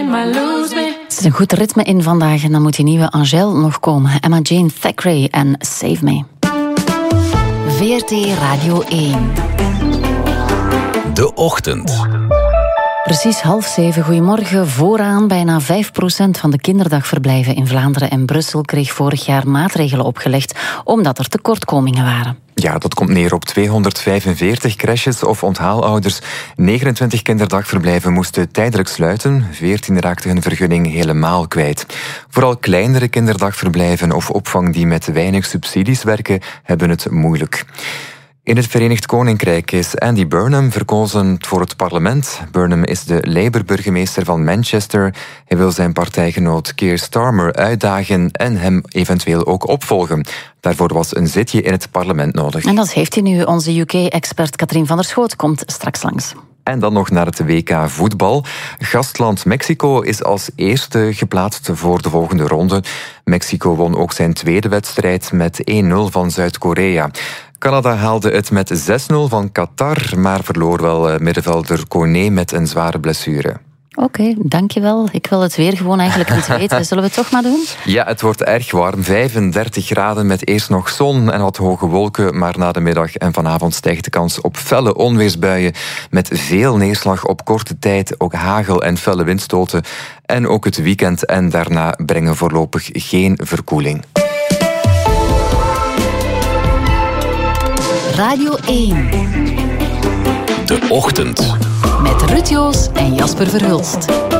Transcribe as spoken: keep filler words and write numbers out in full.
might lose me. Het is een goed ritme in vandaag en dan moet die nieuwe Angèle nog komen. Emma Jane Thackeray en Save Me. V R T Radio één. De Ochtend. Precies half zeven, goedemorgen. Vooraan bijna vijf procent van de kinderdagverblijven in Vlaanderen en Brussel kreeg vorig jaar maatregelen opgelegd omdat er tekortkomingen waren. Ja, dat komt neer op tweehonderdvijfenveertig crèches of onthaalouders. negenentwintig kinderdagverblijven moesten tijdelijk sluiten. veertien raakten hun vergunning helemaal kwijt. Vooral kleinere kinderdagverblijven of opvang die met weinig subsidies werken, hebben het moeilijk. In het Verenigd Koninkrijk is Andy Burnham verkozen voor het parlement. Burnham is de Labour-burgemeester van Manchester. Hij wil zijn partijgenoot Keir Starmer uitdagen en hem eventueel ook opvolgen. Daarvoor was een zitje in het parlement nodig. En dat heeft hij nu. Onze U K-expert Katrien van der Schoot komt straks langs. En dan nog naar het W K voetbal. Gastland Mexico is als eerste geplaatst voor de volgende ronde. Mexico won ook zijn tweede wedstrijd met één nul van Zuid-Korea. Canada haalde het met zes nul van Qatar, maar verloor wel middenvelder Kone met een zware blessure. Oké, okay, dankjewel. Ik wil het weer gewoon eigenlijk niet weten. Zullen we het toch maar doen? Ja, het wordt erg warm. vijfendertig graden met eerst nog zon en wat hoge wolken. Maar na de middag en vanavond stijgt de kans op felle onweersbuien. Met veel neerslag op korte tijd. Ook hagel en felle windstoten. En ook het weekend en daarna brengen voorlopig geen verkoeling. Radio één. De Ochtend. Met Ruud Joos en Jasper Verhulst.